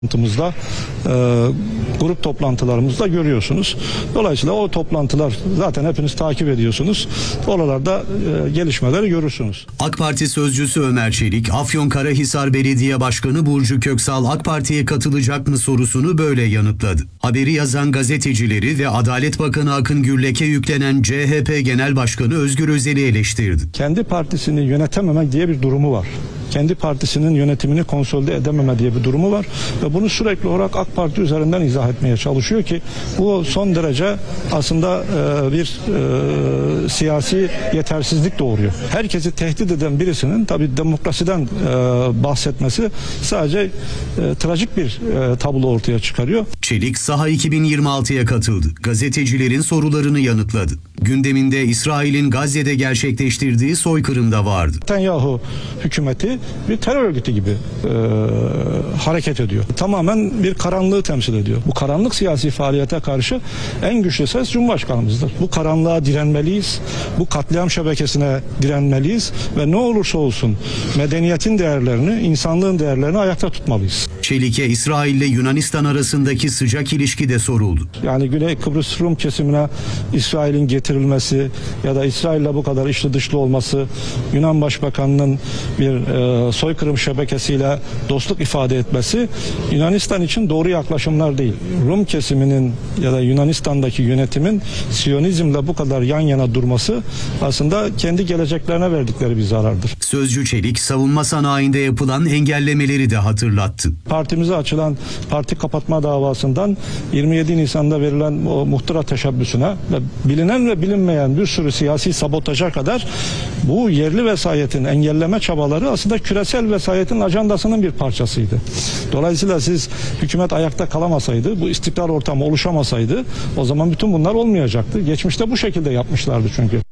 toplantımızda, grup toplantılarımızda görüyorsunuz. Dolayısıyla o toplantılar zaten hepiniz takip ediyorsunuz. Oralarda gelişmeleri görürsünüz. AK Parti sözcüsü Ömer Çelik, Afyonkarahisar Belediye Başkanı Burcu Köksal AK Parti'ye katılacak mı sorusunu böyle yanıtladı. Haberi yazan gazetecileri ve Adalet Bakanı Akın Gürlek'e yüklenen CHP Genel Başkanı Özgür Özel'i eleştirdi. Kendi partisini yönetememek diye bir durumu var. Kendi partisinin yönetimini konsolide edememe diye bir durumu var ve bunu sürekli olarak AK Parti üzerinden izah etmeye çalışıyor ki bu son derece aslında bir siyasi yetersizlik doğuruyor. Herkesi tehdit eden birisinin tabii demokrasiden bahsetmesi sadece trajik bir tablo ortaya çıkarıyor. Çelik Saha 2026'ya katıldı. Gazetecilerin sorularını yanıtladı. Gündeminde İsrail'in Gazze'de gerçekleştirdiği soykırım da vardı. Netanyahu hükümeti bir terör örgütü gibi hareket ediyor. Tamamen bir karanlığı temsil ediyor. Bu karanlık siyasi faaliyete karşı en güçlü ses Cumhurbaşkanımızdır. Bu karanlığa direnmeliyiz. Bu katliam şebekesine direnmeliyiz ve ne olursa olsun medeniyetin değerlerini, insanlığın değerlerini ayakta tutmalıyız. Çelik'e İsrail ile Yunanistan arasındaki sıcak ilişki de soruldu. Yani Güney Kıbrıs Rum kesimine İsrail'in getirilmesi ya da İsrail'le bu kadar içli dışlı olması, Yunan Başbakanı'nın bir soykırım şebekesiyle dostluk ifade etmesi Yunanistan için doğru yaklaşımlar değil. Rum kesiminin ya da Yunanistan'daki yönetimin Siyonizmle bu kadar yan yana durması aslında kendi geleceklerine verdikleri bir zarardır. Sözcü Çelik savunma sanayinde yapılan engellemeleri de hatırlattı. Partimize açılan parti kapatma davasından 27 Nisan'da verilen o muhtıra teşebbüsüne ve bilinen ve bilinmeyen bir sürü siyasi sabotaja kadar bu yerli vesayetin engelleme çabaları aslında küresel vesayetin ajandasının bir parçasıydı. Dolayısıyla siz hükümet ayakta kalamasaydı, bu istikrar ortamı oluşamasaydı o zaman bütün bunlar olmayacaktı. Geçmişte bu şekilde yapmışlardı çünkü.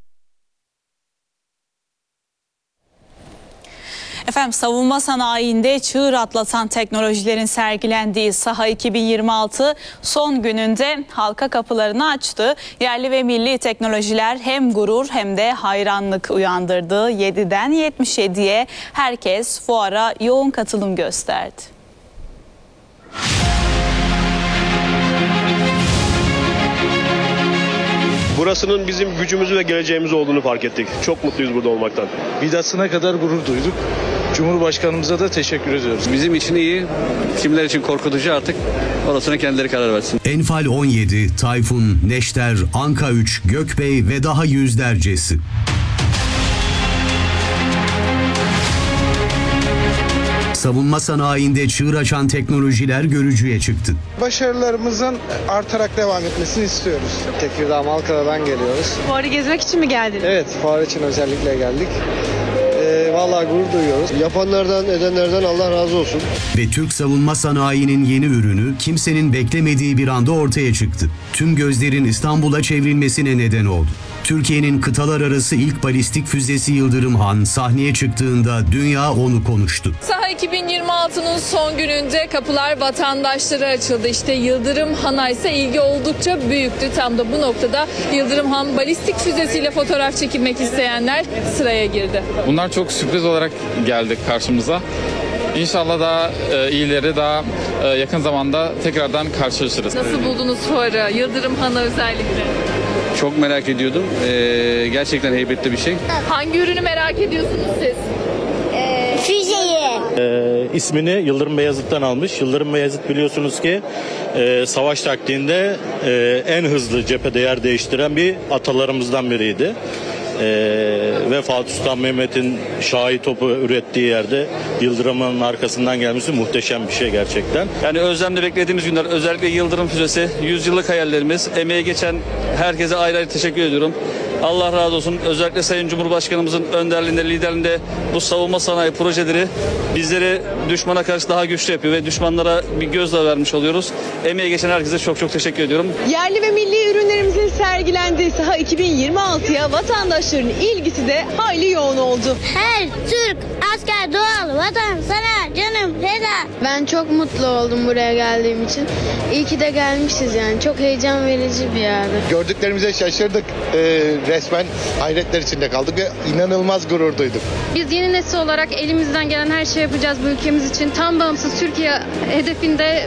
Efendim, savunma sanayinde çığır atlatan teknolojilerin sergilendiği Saha 2026 son gününde halka kapılarını açtı. Yerli ve milli teknolojiler hem gurur hem de hayranlık uyandırdı. 7'den 77'ye herkes fuara yoğun katılım gösterdi. Burasının bizim gücümüzü ve geleceğimiz olduğunu fark ettik. Çok mutluyuz burada olmaktan. Vidasına kadar gurur duyduk. Cumhurbaşkanımıza da teşekkür ediyoruz. Bizim için iyi, kimler için korkutucu, artık orasına kendileri karar versin. Enfal 17, Tayfun, Neşter, Anka 3, Gökbey ve daha yüzlercesi. Savunma sanayinde çığır açan teknolojiler görücüye çıktı. Başarılarımızın artarak devam etmesini istiyoruz. Tekirdağ, Malkara'dan geliyoruz. Fuarı gezmek için mi geldiniz? Evet, fuar için özellikle geldik. Vallahi gurur duyuyoruz. Yapanlardan, edenlerden Allah razı olsun. Ve Türk savunma sanayinin yeni ürünü kimsenin beklemediği bir anda ortaya çıktı. Tüm gözlerin İstanbul'a çevrilmesine neden oldu. Türkiye'nin kıtalar arası ilk balistik füzesi Yıldırım Han sahneye çıktığında dünya onu konuştu. Saha 2026'nın son gününde kapılar vatandaşlara açıldı. İşte Yıldırım Han'a ise ilgi oldukça büyüktü. Tam da bu noktada Yıldırım Han balistik füzesiyle fotoğraf çekilmek isteyenler sıraya girdi. Bunlar çok sürpriz olarak geldi karşımıza. İnşallah daha iyileri daha yakın zamanda tekrardan karşılaşırız. Nasıl buldunuz fuarı? Yıldırım Han'a özellikle. Çok merak ediyordum. Gerçekten heybetli bir şey. Hangi ürünü merak ediyorsunuz siz? Füzeyi. İsmini Yıldırım Beyazıt'tan almış. Yıldırım Beyazıt biliyorsunuz ki savaş taktiğinde en hızlı cephede yer değiştiren bir atalarımızdan biriydi. Ve Fatih Sultan Mehmet'in şahi topu ürettiği yerde Yıldırım'ın arkasından gelmesi muhteşem bir şey gerçekten. Yani özlemle beklediğimiz günler, özellikle Yıldırım füzesi, 100 yıllık hayallerimiz. Emeğe geçen herkese ayrı ayrı teşekkür ediyorum. Allah razı olsun. Özellikle Sayın Cumhurbaşkanımızın önderliğinde, liderliğinde bu savunma sanayi projeleri bizleri düşmana karşı daha güçlü yapıyor ve düşmanlara bir gözdağı vermiş oluyoruz. Emeğe geçen herkese çok çok teşekkür ediyorum. Yerli ve milli ürünlerimizin sergilendiği Saha 2026'ya vatandaşların ilgisi de hayli yoğun oldu. Her Türk asker doğal vatan sana canım feda. Ben çok mutlu oldum buraya geldiğim için. İyi ki de gelmişiz yani. Çok heyecan verici bir yerdi. Gördüklerimize şaşırdık. resmen hayretler içinde kaldık ve inanılmaz gurur duyduk. Biz yeni nesil olarak elimizden gelen her şeyi yapacağız bu ülkemiz için. Tam bağımsız Türkiye hedefinde